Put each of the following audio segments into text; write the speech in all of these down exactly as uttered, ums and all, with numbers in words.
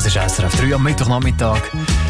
Das ist S R F drei am Mittwochnachmittag.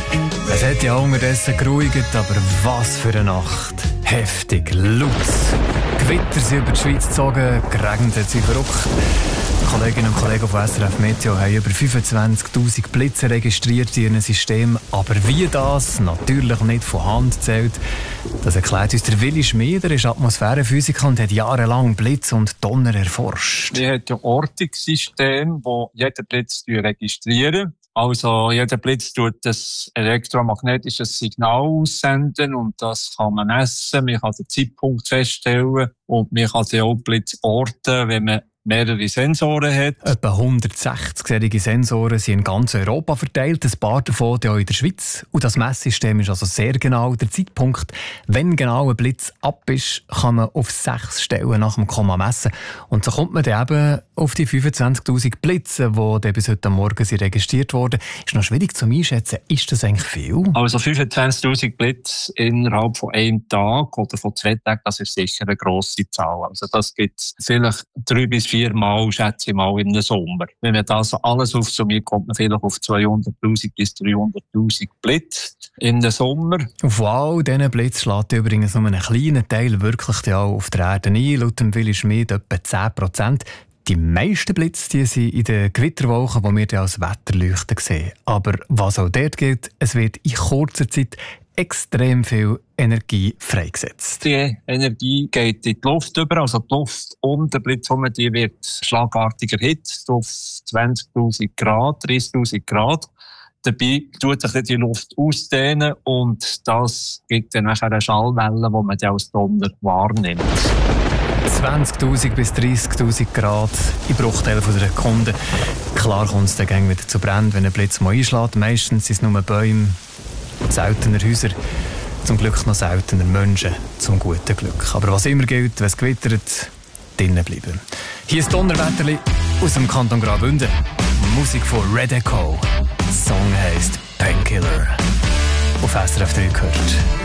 Es hat ja unterdessen geruhigt, aber was für eine Nacht. Heftig, laut. Gewitter sind über die Schweiz gezogen, geregnet hat sie verrückt. Kolleginnen und Kollegen von S R F Meteo haben über fünfundzwanzigtausend Blitze registriert in ihrem System. Aber wie das natürlich nicht von Hand zählt, das erklärt uns der Willi Schmied. Er ist Atmosphärenphysiker und hat jahrelang Blitz und Donner erforscht. Wir haben ja Ortungssysteme, wo jeder Blitz registrieren. Also jeder Blitz tut das elektromagnetische Signal aussenden und das kann man messen. Man kann den Zeitpunkt feststellen und man kann den auch Blitz orten, wenn man mehrere Sensoren hat. Etwa hundertsechzig solche Sensoren sind in ganz Europa verteilt, ein paar davon auch in der Schweiz. Und das Messsystem ist also sehr genau. Der Zeitpunkt, wenn genau ein Blitz ab ist, kann man auf sechs Stellen nach dem Komma messen. Und so kommt man dann eben auf die fünfundzwanzigtausend Blitze, die bis heute Morgen sind registriert wurden. Ist noch schwierig zu einschätzen. Ist das eigentlich viel? Also fünfundzwanzigtausend Blitze innerhalb von einem Tag oder von zwei Tagen, das ist sicher eine grosse Zahl. Also das gibt es vielleicht drei bis viermal, schätze ich mal, in den Sommer. Wenn man das alles aufsummiert, kommt man vielleicht auf zweihunderttausend bis dreihunderttausend Blitze in den Sommer. Auf all diesen Blitz schlägt übrigens nur einen kleinen Teil wirklich auch auf der Erde ein. Laut dem Willi Schmied etwa zehn Prozent. Die meisten Blitze die sind in den Gewitterwolken, die wir dann als Wetterleuchten sehen. Aber was auch dort gilt, es wird in kurzer Zeit extrem viel Energie freigesetzt. Die Energie geht in die Luft über, also die Luft um den Blitz herum, die wird schlagartig erhitzt auf zwanzigtausend Grad, dreißigtausend Grad. Dabei tut sich die Luft ausdehnen und das gibt dann nachher eine Schallwelle, die man dann als Donner wahrnimmt. zwanzigtausend bis dreissigtausend Grad in Bruchteilen von einer Sekunde. Klar kommt es dann wieder zu Brennen, wenn ein Blitz mal einschlägt. Meistens sind es nur Bäume, seltener Häuser, zum Glück noch seltener Menschen, zum guten Glück. Aber was immer gilt, wenn es gewittert, drinnen bleiben. Hier ist Donnerwetterli aus dem Kanton Graubünden. Musik von Red Echo. Der Song heisst Painkiller. Auf S R F drei gehört.